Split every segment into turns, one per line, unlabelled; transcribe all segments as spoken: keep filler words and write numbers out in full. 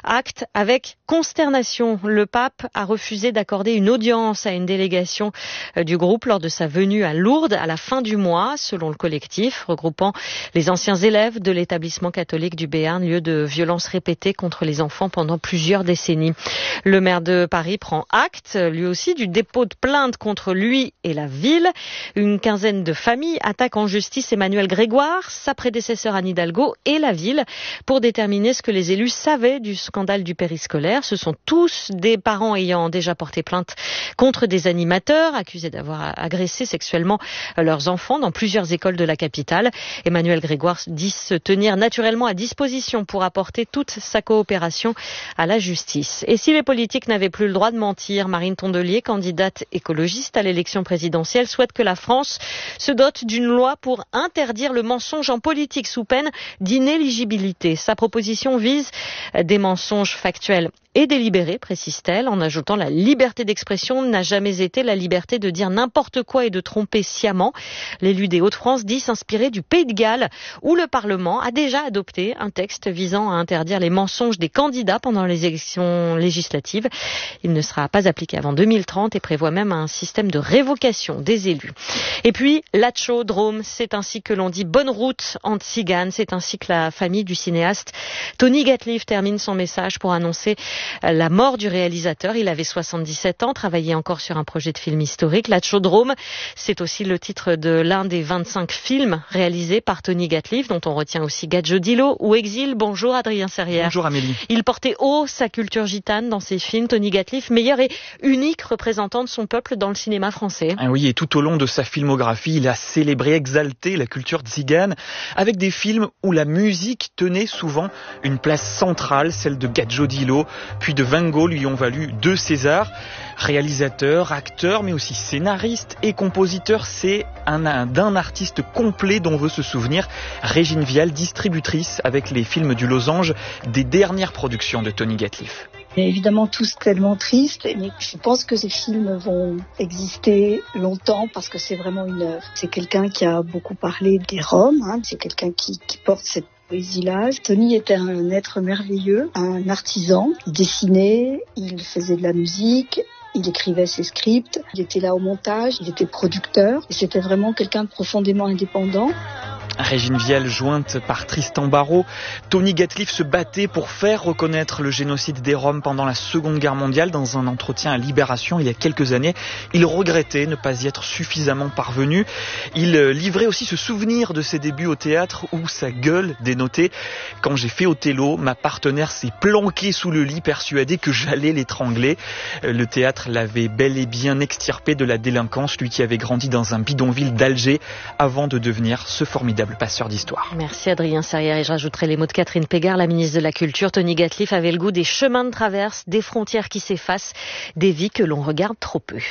acte avec consternation. Le pape a refusé d'accorder une audience à une délégation du groupe lors de sa venue à Lourdes à la fin du mois, selon le collectif regroupant les anciens élèves de l'établissement catholique du Béarn, lieu de violences répétées contre les enfants pendant plusieurs décennies. Le maire de Paris prend acte, lui aussi, du dépôt de plainte contre lui et la ville. Une quinzaine de familles attaquent en justice Emmanuel Grégoire, sa prédécesseur Anne Hidalgo et la ville pour déterminer ce que les élus savaient du scandale du périscolaire. Ce sont tous des parents ayant déjà porté plainte contre des animateurs accusés d'avoir agressé sexuellement leurs enfants dans plusieurs écoles de la capitale. Emmanuel Grégoire dit se tenir naturellement à disposition pour apporter toute sa coopération à la justice. Et si les politiques n'avaient plus le droit de mentir, Marine Tondelier, candidate écologiste à l'élection présidentielle, souhaite que la France se dote d'une loi pour interdire le mensonge en politique sous peine d'inéligibilité. Sa proposition vise des mensonges factuels et délibérés, précise-t-elle, en ajoutant la liberté d'expression n'a jamais été la liberté de dire n'importe quoi et de tromper sciemment. L'élu des Hauts-de-France dit s'inspirer du Pays de Galles, où le Parlement a déjà adopté un texte visant à interdire les mensonges des candidats pendant les élections législatives. Il ne sera pas appliqué avant deux mille trente et prévoit même un système de révocation des élus. Et puis, Lacho Drôme, c'est ainsi que l'on dit bonne route en tzigane. C'est ainsi que la famille du cinéaste Tony Gatliff termine son message pour annoncer la mort du réalisateur. Il avait soixante-dix-sept ans, travaillait encore sur un projet de film historique. Lacho Drôme, c'est aussi le titre de l'un des vingt-cinq films réalisés par Tony Gatliff, dont on retient aussi Gadjodilo ou Exil. Bonjour Adrien Serrière.
Bonjour Amélie.
Il portait haut sa culture gitane dans ses films. Tony Gatliff, meilleur et unique représentant de son peuple dans le cinéma français.
Ah oui, et tout au long de sa filmographie, il a célébré, exalté la culture tzigane avec des films où la musique tenait souvent une place centrale, celle de Gadjodilo, puis de Van Gogh lui ont valu deux Césars. Réalisateur, acteur, mais aussi scénariste et compositeur, c'est un, un d'un artiste complet dont veut se souvenir Régine Vial, distributrice avec les films du Losange des dernières productions de Tony Gatliff.
Évidemment tous tellement tristes, mais je pense que ces films vont exister longtemps parce que c'est vraiment une œuvre. C'est quelqu'un qui a beaucoup parlé des Roms, hein, c'est quelqu'un qui, qui porte cette poésie-là. Tony était un être merveilleux, un artisan. Il dessinait, il faisait de la musique, il écrivait ses scripts, il était là au montage, il était producteur et c'était vraiment quelqu'un de profondément indépendant.
Régine Vial jointe par Tristan Barrault, Tony Gatliff se battait pour faire reconnaître le génocide des Roms pendant la Seconde Guerre mondiale. Dans un entretien à Libération il y a quelques années, il regrettait ne pas y être suffisamment parvenu. Il livrait aussi ce souvenir de ses débuts au théâtre où sa gueule dénotait « Quand j'ai fait Othello, ma partenaire s'est planquée sous le lit persuadée que j'allais l'étrangler ». Le théâtre l'avait bel et bien extirpé de la délinquance, lui qui avait grandi dans un bidonville d'Alger avant de devenir ce formidable passeur d'histoire.
Merci Adrien Serrière, et je rajouterai les mots de Catherine Pégard, la ministre de la Culture. Tony Gatliff avait le goût des chemins de traverse, des frontières qui s'effacent, des vies que l'on regarde trop peu.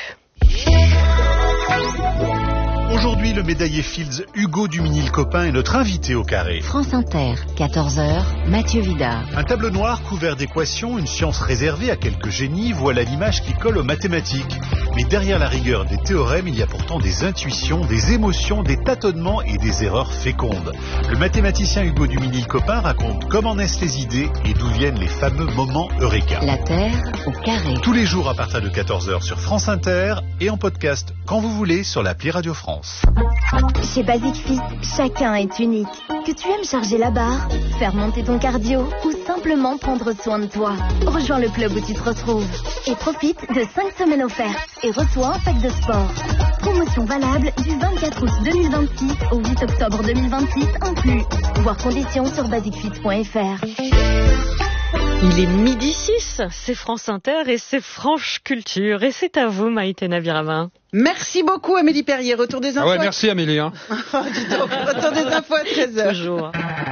Aujourd'hui, le médaillé Fields Hugo Duminil-Copin est notre invité au carré.
France Inter, quatorze heures, Mathieu Vidard.
Un tableau noir couvert d'équations, une science réservée à quelques génies, voilà l'image qui colle aux mathématiques. Mais derrière la rigueur des théorèmes, il y a pourtant des intuitions, des émotions, des tâtonnements et des erreurs fécondes. Le mathématicien Hugo Duminil-Copin raconte comment naissent les idées et d'où viennent les fameux moments eureka.
La Terre au carré.
Tous les jours à partir de quatorze heures sur France Inter et en podcast quand vous voulez sur l'appli Radio France.
Chez Basic Fit, chacun est unique. Que tu aimes charger la barre, faire monter ton cardio ou simplement prendre soin de toi, rejoins le club où tu te retrouves et profite de cinq semaines offertes et reçois un pack de sport. Promotion valable du vingt-quatre août deux mille vingt-six au huit octobre deux mille vingt-six inclus. Voir conditions sur basic fit point f r.
Il est midi six, c'est France Inter et c'est Franche Culture. Et c'est à vous, Maïté Naviramin.
Merci beaucoup, Amélie Perrier. Retour des infos.
Ah ouais, merci Amélie. Hein.
Oh, dis donc, retour des infos à treize heures.
Toujours.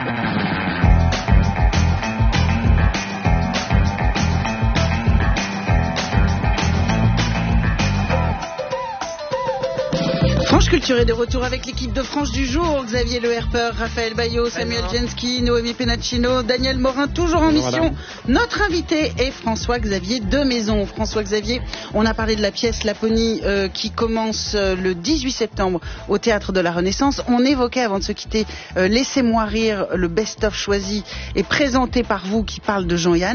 Franche Culture est de retour avec l'équipe de Franche du jour. Xavier Le Herper, Raphaël Bayot, Samuel Jensky, Noémie Penaccino, Daniel Morin, toujours en mission. Voilà. Notre invité est François-Xavier Demaison. François-Xavier, on a parlé de la pièce Laponie euh, qui commence euh, le dix-huit septembre au Théâtre de la Renaissance. On évoquait avant de se quitter euh, Laissez-moi rire, le best-of choisi et présenté par vous qui parle de Jean-Yann.